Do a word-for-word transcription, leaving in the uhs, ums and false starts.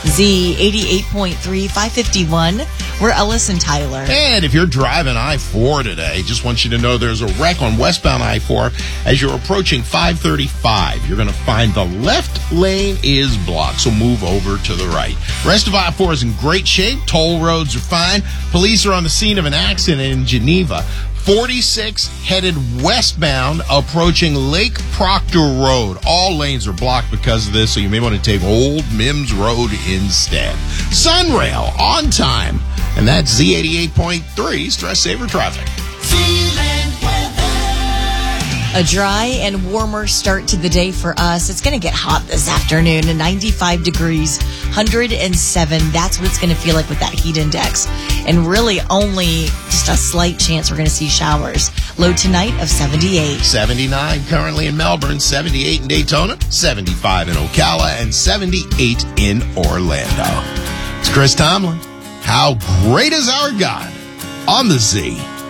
Z eighty-eight point three, five fifty-one. We're Ellis and Tyler. And if you're driving I four today, just want you to know there's a wreck on westbound I four as you're approaching five thirty-five. You're going to find the left lane is blocked, so move over to the right. Rest of I four is in great shape. Toll roads are fine. Police are on the scene of an accident in Geneva. forty-six headed westbound approaching Lake Proctor Road. All lanes are blocked because of this, so you may want to take Old Mims Road instead. Sunrail on time, and that's Z eighty-eight point three Stress Saver Traffic. A dry and warmer start to the day for us. It's going to get hot this afternoon, ninety-five degrees, one hundred seven. That's what it's going to feel like with that heat index. And really only just a slight chance we're going to see showers. Low tonight of seventy-eight. seventy-nine currently in Melbourne, seventy-eight in Daytona, seventy-five in Ocala, and seventy-eight in Orlando. It's Chris Tomlin. How great is our God on the Z?